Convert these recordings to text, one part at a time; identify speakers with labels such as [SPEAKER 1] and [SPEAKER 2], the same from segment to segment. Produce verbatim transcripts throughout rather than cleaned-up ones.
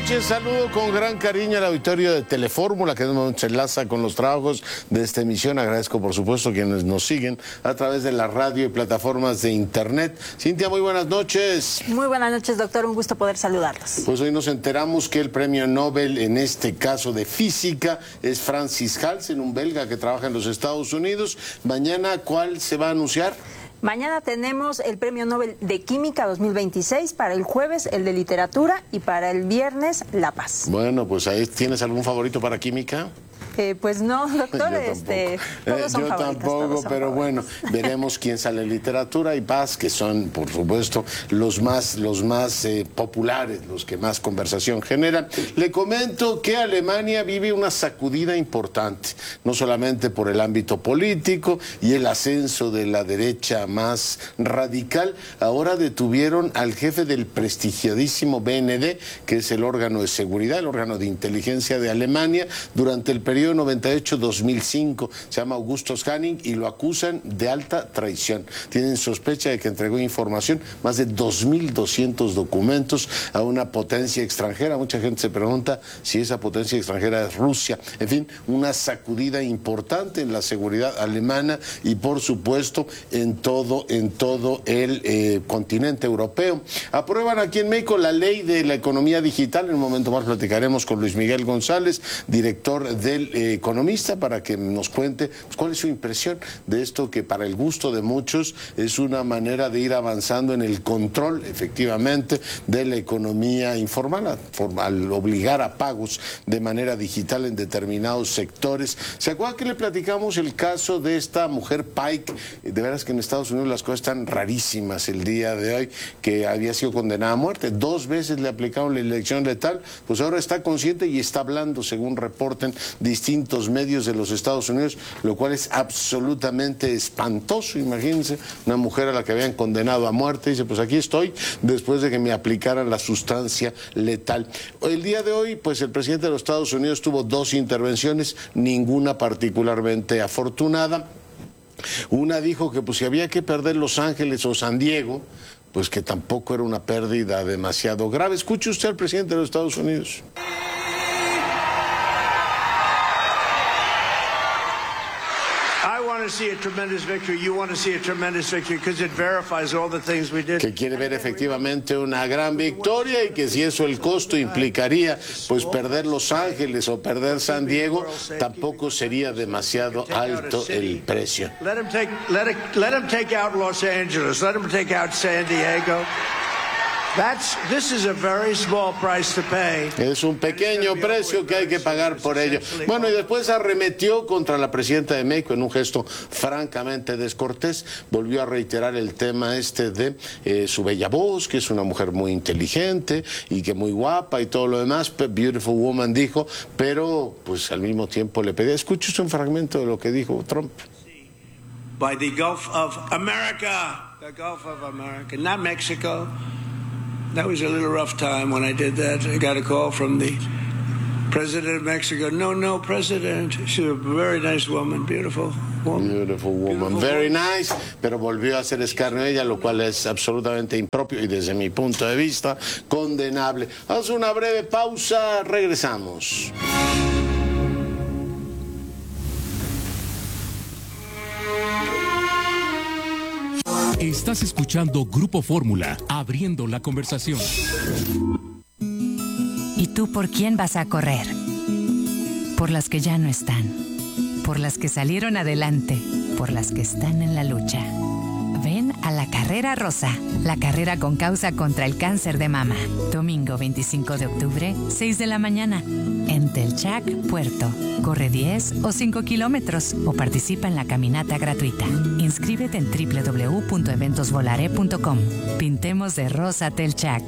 [SPEAKER 1] noches, saludo con gran cariño al auditorio de Telefórmula, que nos enlaza con los trabajos de esta emisión. Agradezco, por supuesto, quienes nos siguen a través de la radio y plataformas de internet. Cintia, muy buenas noches.
[SPEAKER 2] Muy buenas noches, doctor, un gusto poder saludarlos.
[SPEAKER 1] Pues hoy nos enteramos que el premio Nobel, en este caso de física, es Francis Halsen, un belga que trabaja en los Estados Unidos. Mañana, ¿cuál se va a anunciar?
[SPEAKER 2] Mañana tenemos el Premio Nobel de Química dos mil veintiséis, para el jueves el de Literatura y para el viernes La Paz.
[SPEAKER 1] Bueno, pues ahí, ¿tienes algún favorito para Química?
[SPEAKER 2] Eh, pues no, doctor,
[SPEAKER 1] yo
[SPEAKER 2] este,
[SPEAKER 1] tampoco,
[SPEAKER 2] todos son
[SPEAKER 1] eh, yo tampoco
[SPEAKER 2] todos son
[SPEAKER 1] pero
[SPEAKER 2] favoritos.
[SPEAKER 1] Bueno, veremos quién sale en Literatura y Paz, que son, por supuesto, los más, los más eh, populares, los que más conversación generan. Le comento que Alemania vive una sacudida importante, no solamente por el ámbito político y el ascenso de la derecha más radical. Ahora detuvieron al jefe del prestigiadísimo B N D, que es el órgano de seguridad, el órgano de inteligencia de Alemania, durante el periodo noventa y ocho a dos mil cinco. Se llama Augustus Hanning y lo acusan de alta traición. Tienen sospecha de que entregó información, más de dos mil doscientos documentos, a una potencia extranjera. Mucha gente se pregunta si esa potencia extranjera es Rusia. En fin, una sacudida importante en la seguridad alemana y, por supuesto, en todo, en todo el eh, continente europeo. Aprueban aquí en México la ley de la economía digital. En un momento más platicaremos con Luis Miguel González, director del eh, Economista, para que nos cuente pues, cuál es su impresión de esto, que para el gusto de muchos es una manera de ir avanzando en el control, efectivamente, de la economía informal, al, al obligar a pagos de manera digital en determinados sectores. ¿Se acuerdan que le platicamos el caso de esta mujer Pike? De veras que en Estados Unidos las cosas están rarísimas el día de hoy, que había sido condenada a muerte. Dos veces le aplicaron la inyección letal, pues ahora está consciente y está hablando, según reporten distintos medios de los Estados Unidos, lo cual es absolutamente espantoso. Imagínense, una mujer a la que habían condenado a muerte, dice, pues aquí estoy, después de que me aplicaran la sustancia letal. El día de hoy, pues el presidente de los Estados Unidos tuvo dos intervenciones, ninguna particularmente afortunada. Una dijo que pues si había que perder Los Ángeles o San Diego, pues que tampoco era una pérdida demasiado grave. Escuche usted al presidente de los Estados Unidos. Que quiere ver efectivamente una gran victoria y que si eso el costo implicaría pues perder Los Ángeles o perder San Diego, tampoco sería demasiado alto el precio.
[SPEAKER 3] Let him take, let it, let him take out Los Angeles. Let him take out San Diego. That's, this is a very small price to pay.
[SPEAKER 1] Es un pequeño precio que hay que pagar por ello. Bueno, y después arremetió contra la presidenta de México en un gesto francamente descortés. Volvió a reiterar el tema este de eh, su bella voz, que es una mujer muy inteligente y que muy guapa y todo lo demás. Beautiful woman dijo, pero pues al mismo tiempo le pedía. Escuche usted un fragmento de lo que dijo Trump.
[SPEAKER 3] By the Gulf of America, the Gulf of America, not Mexico. That was a little rough time when I did that. I got a call from the president of Mexico. No, no, president. She's a very nice woman, beautiful woman.
[SPEAKER 1] Beautiful woman, beautiful very nice. Pero volvió a hacer escarnio a ella, lo cual es absolutamente impropio y desde mi punto de vista condenable. Haz una breve pausa, regresamos.
[SPEAKER 4] Estás escuchando Grupo Fórmula, abriendo la conversación.
[SPEAKER 5] ¿Y tú por quién vas a correr? Por las que ya no están, por las que salieron adelante, por las que están en la lucha. Ven a la Carrera Rosa, la carrera con causa contra el cáncer de mama. Domingo veinticinco de octubre, seis de la mañana, en Telchac, Puerto. Corre diez o cinco kilómetros o participa en la caminata gratuita. Inscríbete en doble u doble u doble u punto eventos volare punto com. Pintemos de rosa Telchac.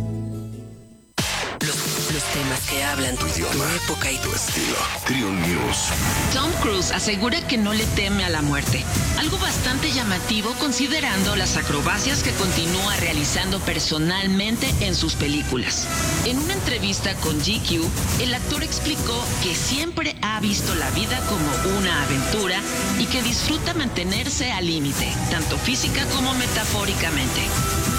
[SPEAKER 6] Los temas que hablan tu idioma, tu época y tu estilo. Trio News.
[SPEAKER 7] Tom Cruise asegura que no le teme a la muerte, algo bastante llamativo considerando las acrobacias que continúa realizando personalmente en sus películas. En una entrevista con G Q, el actor explicó que siempre ha visto la vida como una aventura y que disfruta mantenerse al límite, tanto física como metafóricamente.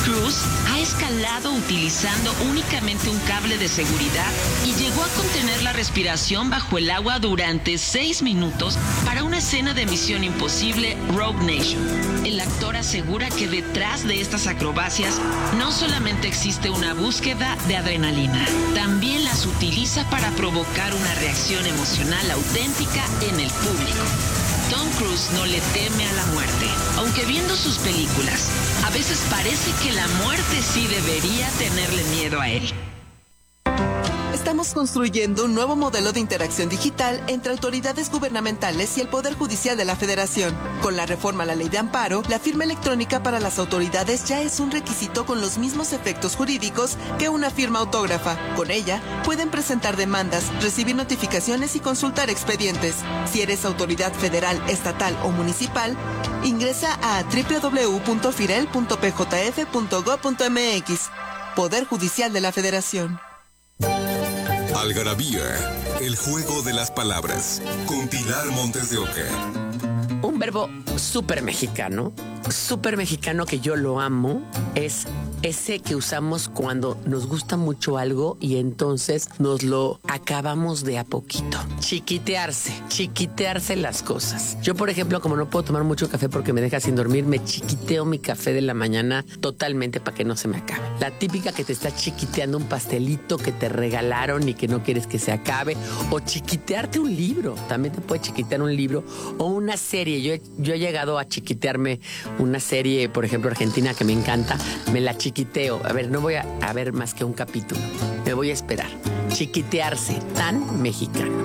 [SPEAKER 7] Cruise ha escalado utilizando únicamente un cable de seguridad y llegó a contener la respiración bajo el agua durante seis minutos para una escena de Misión Imposible Rogue Nation. El actor asegura que detrás de estas acrobacias no solamente existe una búsqueda de adrenalina, también las utiliza para provocar una reacción emocional auténtica en el público. Tom Cruise no le teme a la muerte, aunque viendo sus películas, a veces parece que la muerte sí debería tenerle miedo a él.
[SPEAKER 8] Estamos construyendo un nuevo modelo de interacción digital entre autoridades gubernamentales y el Poder Judicial de la Federación. Con la reforma a la Ley de Amparo, la firma electrónica para las autoridades ya es un requisito con los mismos efectos jurídicos que una firma autógrafa. Con ella, pueden presentar demandas, recibir notificaciones y consultar expedientes. Si eres autoridad federal, estatal o municipal, ingresa a doble u doble u doble u punto firel punto p j f punto gob punto m x. Poder Judicial de la Federación.
[SPEAKER 9] Algarabía, el juego de las palabras, con Pilar Montes de Oca.
[SPEAKER 10] Un verbo súper mexicano, súper mexicano que yo lo amo, es ese que usamos cuando nos gusta mucho algo y entonces nos lo acabamos de a poquito. Chiquitearse, chiquitearse las cosas. Yo, por ejemplo, como no puedo tomar mucho café porque me deja sin dormir, me chiquiteo mi café de la mañana totalmente para que no se me acabe. La típica que te está chiquiteando un pastelito que te regalaron y que no quieres que se acabe, o chiquitearte un libro. También te puede chiquitear un libro o una serie. Yo he, yo he llegado a chiquitearme una serie, por ejemplo, argentina, que me encanta. Me la chiquiteo. A ver, no voy a, a ver más que un capítulo. Me voy a esperar. Chiquitearse, tan mexicano.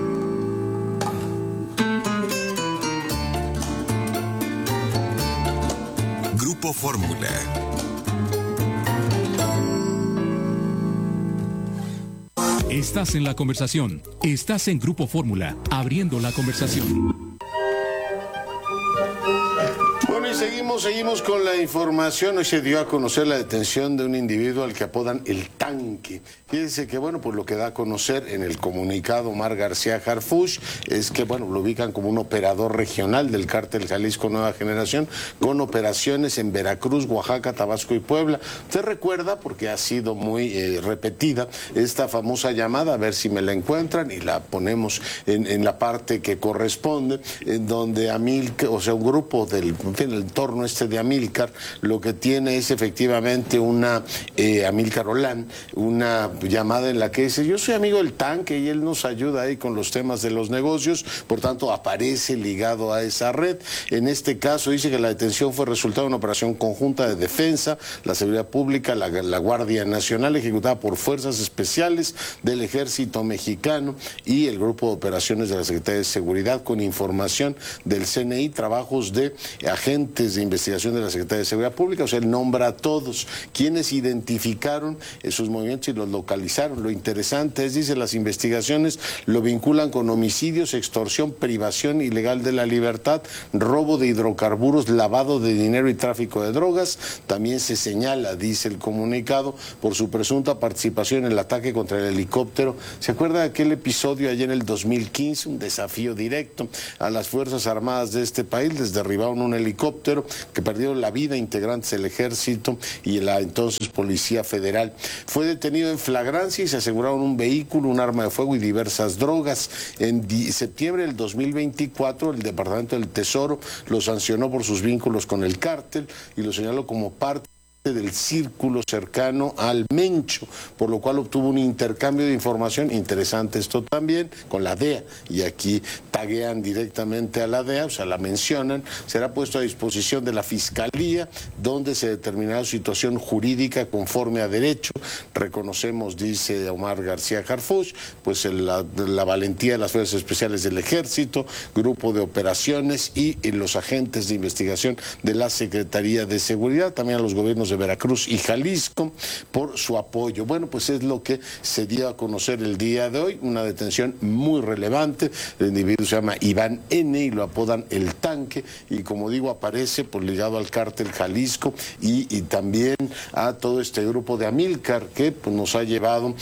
[SPEAKER 9] Grupo Fórmula.
[SPEAKER 4] Estás en la conversación. Estás en Grupo Fórmula, abriendo la conversación.
[SPEAKER 1] Bueno, y seguimos, seguimos con la información. Hoy se dio a conocer la detención de un individuo al que apodan el Tanque. Fíjense que, bueno, pues lo que da a conocer en el comunicado Omar García Harfuch es que, bueno, lo ubican como un operador regional del cártel Jalisco Nueva Generación, con operaciones en Veracruz, Oaxaca, Tabasco y Puebla. Usted recuerda, porque ha sido muy eh, repetida, esta famosa llamada, a ver si me la encuentran, y la ponemos en, en la parte que corresponde, en donde Amilcar, o sea, un grupo del, en fin, el entorno este de Amilcar, lo que tiene es efectivamente una, eh, Amilcar Olán, una llamada en la que dice: yo soy amigo del Tanque y él nos ayuda ahí con los temas de los negocios, por tanto aparece ligado a esa red. En este caso dice que la detención fue resultado de una operación conjunta de defensa, la seguridad pública, la, la Guardia Nacional, ejecutada por fuerzas especiales del Ejército Mexicano y el Grupo de Operaciones de la Secretaría de Seguridad, con información del C N I, trabajos de agentes de investigación de la Secretaría de Seguridad Pública. O sea, él nombra a todos quienes identificaron sus movimientos y los localizaron. Lo interesante es, dice, las investigaciones lo vinculan con homicidios, extorsión, privación ilegal de la libertad, robo de hidrocarburos, lavado de dinero y tráfico de drogas. También se señala, dice el comunicado, por su presunta participación en el ataque contra el helicóptero. ¿Se acuerda de aquel episodio allá en el dos mil quince? Un desafío directo a las Fuerzas Armadas de este país. Les derribaron un helicóptero, que perdieron la vida integrantes del Ejército y la entonces Policía Federal. Fue detenido en flagrancia y se aseguraron un vehículo, un arma de fuego y diversas drogas. En septiembre del dos mil veinticuatro, el Departamento del Tesoro lo sancionó por sus vínculos con el cártel y lo señaló como parte del círculo cercano al Mencho, por lo cual obtuvo un intercambio de información interesante esto también con la D E A, y aquí taguean directamente a la D E A, o sea, la mencionan. Será puesto a disposición de la Fiscalía, donde se determinará su situación jurídica conforme a derecho. Reconocemos, dice Omar García Harfuch, pues la, la valentía de las Fuerzas Especiales del Ejército, Grupo de Operaciones y, y los agentes de investigación de la Secretaría de Seguridad, también a los gobiernos de Veracruz y Jalisco por su apoyo. Bueno, pues es lo que se dio a conocer el día de hoy, una detención muy relevante. El individuo se llama Iván N. y lo apodan el Tanque, y como digo, aparece pues ligado al cártel Jalisco y, y también a todo este grupo de Amilcar, que pues nos ha llevado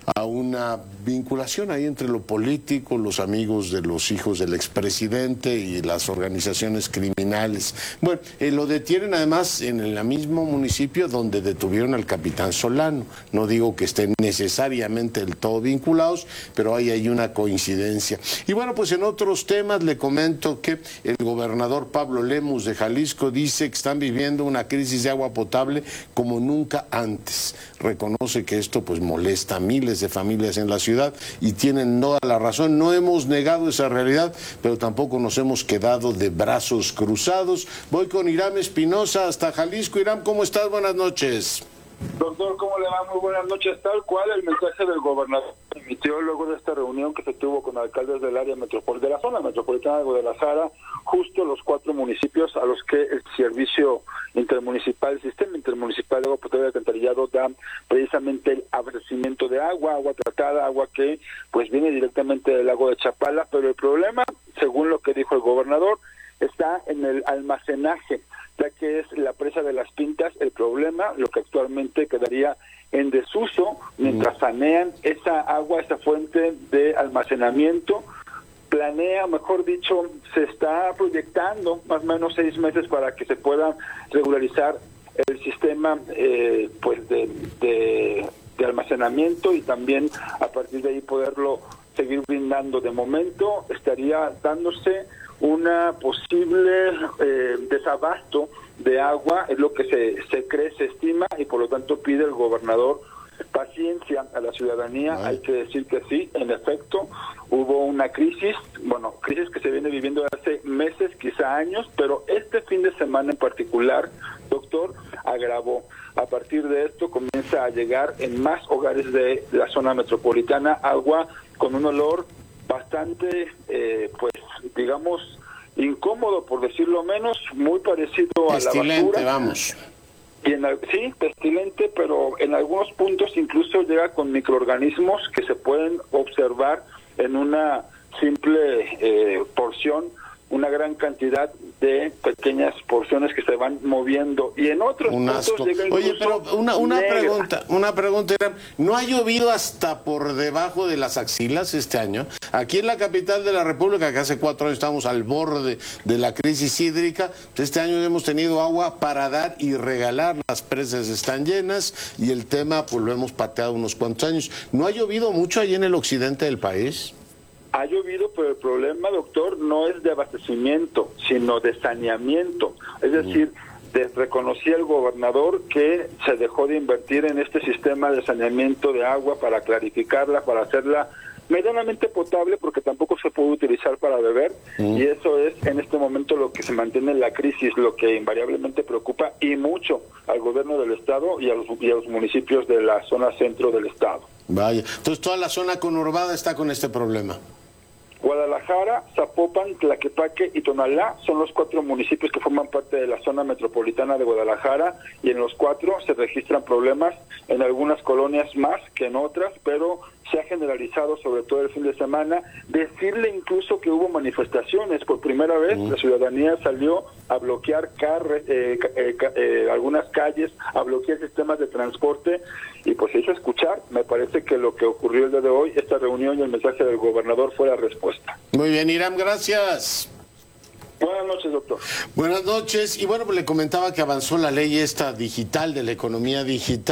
[SPEAKER 1] a una vinculación ahí entre lo político, los amigos de los hijos del expresidente y las organizaciones criminales. Bueno, eh, lo detienen además en el mismo municipio donde detuvieron al capitán Solano. No digo que estén necesariamente del todo vinculados, pero hay ahí una coincidencia. Y bueno, pues en otros temas le comento que el gobernador Pablo Lemus de Jalisco dice que están viviendo una crisis de agua potable como nunca antes. Reconoce que esto pues molesta a miles de familias en la ciudad y tienen toda la razón. No hemos negado esa realidad, pero tampoco nos hemos quedado de brazos cruzados. Voy con Iram Espinosa hasta Jalisco. Iram, ¿cómo estás? Buenas noches.
[SPEAKER 11] Doctor, ¿cómo le va? Muy buenas noches. Tal cual el mensaje del gobernador emitió luego de esta reunión que se tuvo con alcaldes del área metropolitana, de la zona metropolitana de Guadalajara, justo los cuatro municipios a los que el servicio intermunicipal, el sistema intermunicipal de agua potable y alcantarillado da precisamente el abastecimiento de agua, agua tratada, agua que pues viene directamente del lago de Chapala, pero el problema, según lo que dijo el gobernador, está en el almacenaje, ya que es la presa de las Pintas el problema, lo que actualmente quedaría en desuso mientras sanean esa agua, esa fuente de almacenamiento. Planea, mejor dicho, se está proyectando más o menos seis meses para que se pueda regularizar el sistema eh, pues de, de, de almacenamiento y también a partir de ahí poderlo seguir brindando. De momento estaría dándose una posible eh, desabasto de agua, es lo que se, se cree, se estima, y por lo tanto pide el gobernador paciencia a la ciudadanía. Ay. Hay que decir que sí, en efecto, hubo una crisis, bueno, crisis que se viene viviendo hace meses, quizá años, pero este fin de semana en particular, doctor, agravó. A partir de esto comienza a llegar en más hogares de la zona metropolitana agua con un olor bastante, eh, pues, digamos, incómodo, por decirlo menos, muy parecido a la basura.
[SPEAKER 1] Vamos.
[SPEAKER 11] Y en, sí, pestilente, pero en algunos puntos incluso llega con microorganismos que se pueden observar en una simple eh, porción, una gran cantidad de pequeñas porciones que se van moviendo, y en otros
[SPEAKER 1] un
[SPEAKER 11] puntos
[SPEAKER 1] asco.
[SPEAKER 11] llega
[SPEAKER 1] Oye, pero una, una
[SPEAKER 11] negra.
[SPEAKER 1] pregunta, una pregunta, ¿no ha llovido hasta por debajo de las axilas este año? Aquí en la capital de la República, que hace cuatro años estamos al borde de la crisis hídrica, este año hemos tenido agua para dar y regalar, las presas están llenas y el tema pues lo hemos pateado unos cuantos años. ¿No ha llovido mucho ahí en el occidente del país?
[SPEAKER 11] Ha llovido, pero el problema, doctor, no es de abastecimiento, sino de saneamiento. Es decir, de, reconocía el gobernador que se dejó de invertir en este sistema de saneamiento de agua para clarificarla, para hacerla medianamente potable, porque tampoco se puede utilizar para beber, mm. y eso es en este momento lo que se mantiene en la crisis, lo que invariablemente preocupa y mucho al gobierno del estado y a los, y a los municipios de la zona centro del estado.
[SPEAKER 1] Vaya, entonces toda la zona conurbada está con este problema.
[SPEAKER 11] Guadalajara, Zapopan, Tlaquepaque y Tonalá son los cuatro municipios que forman parte de la zona metropolitana de Guadalajara, y en los cuatro se registran problemas, en algunas colonias más que en otras, pero se ha generalizado sobre todo el fin de semana. Decirle incluso que hubo manifestaciones, por primera vez mm. la ciudadanía salió a bloquear carre, eh, eh, eh, algunas calles, a bloquear sistemas de transporte, y pues se hizo escuchar. Me parece que lo que ocurrió el día de hoy, esta reunión y el mensaje del gobernador fue la respuesta.
[SPEAKER 1] Muy bien, Iram, gracias.
[SPEAKER 11] Buenas noches, doctor.
[SPEAKER 1] Buenas noches, y bueno, pues le comentaba que avanzó la ley esta digital, de la economía digital.